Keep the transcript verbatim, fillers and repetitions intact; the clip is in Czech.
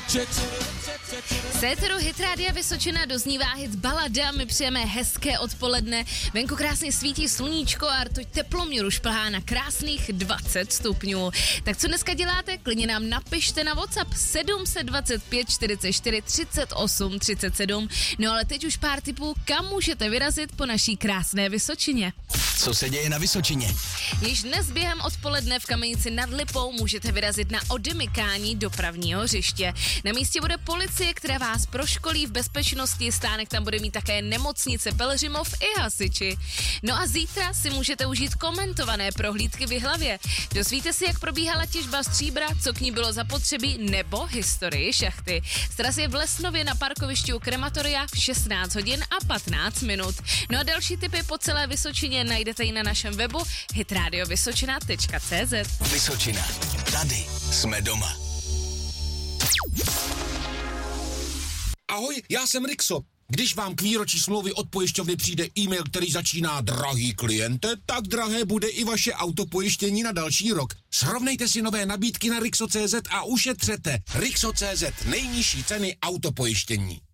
Séteru Hit Rádia Vysočina doznívá hit Balada, my přejeme hezké odpoledne, venku krásně svítí sluníčko a rtuť teploměru šplhá na krásných dvacet stupňů. Tak co dneska děláte? Klidně nám napište na WhatsApp sedm set dvacet pět čtyřicet čtyři třicet osm třicet sedm. No ale teď už pár tipů, kam můžete vyrazit po naší krásné Vysočině. Co se děje na Vysočině? Již dnes během odpoledne v Kamenici nad Lipou můžete vyrazit na odemykání dopravního hřiště. Na místě bude policie, která vás proškolí v bezpečnosti, stánek tam bude mít také nemocnice Pelhřimov i hasiči. No a zítra si můžete užít komentované prohlídky v Jihlavě. Dozvíte si, jak probíhala těžba stříbra, co k ní bylo zapotřebí, nebo historii šachty. Stras je v Lesnově na parkovišti u krematoria v šestnáct hodin a patnáct minut. No a další tipy po celé Vysočině najdete i na našem webu hitradiovysočina tečka cé zet. Vysočina. Tady jsme doma. Ahoj, já jsem Rixo. Když vám k výročí smlouvy od pojišťovny přijde e-mail, který začíná drahý kliente, tak drahé bude i vaše autopojištění na další rok. Srovnejte si nové nabídky na Rixo tečka cé zet a ušetřete. Rixo tečka cé zet, nejnižší ceny autopojištění.